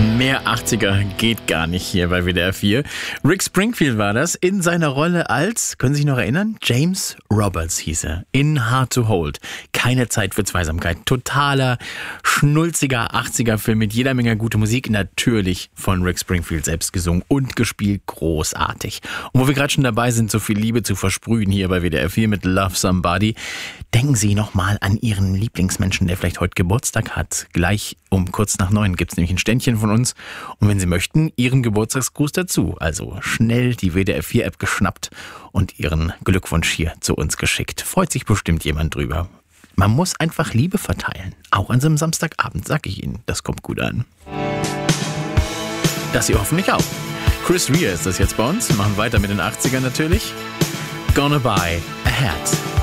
Mehr 80er geht gar nicht hier bei WDR 4. Rick Springfield war das in seiner Rolle als, können Sie sich noch erinnern? James Roberts hieß er. In Hard to Hold. Keine Zeit für Zweisamkeit. Totaler, schnulziger 80er-Film mit jeder Menge gute Musik. Natürlich von Rick Springfield selbst gesungen und gespielt. Großartig. Und wo wir gerade schon dabei sind, so viel Liebe zu versprühen hier bei WDR 4 mit Love Somebody, denken Sie nochmal an Ihren Lieblingsmenschen, der vielleicht heute Geburtstag hat. Gleich um kurz nach 9 gibt es nämlich ein Ständchen von uns. Und wenn Sie möchten, Ihren Geburtstagsgruß dazu. Also schnell die WDR 4 App geschnappt und Ihren Glückwunsch hier zu uns geschickt. Freut sich bestimmt jemand drüber. Man muss einfach Liebe verteilen. Auch an so einem Samstagabend, sag ich Ihnen. Das kommt gut an. Das Sie hoffentlich auch. Chris Rea ist das jetzt bei uns. Machen weiter mit den 80ern natürlich. Gonna buy a hat.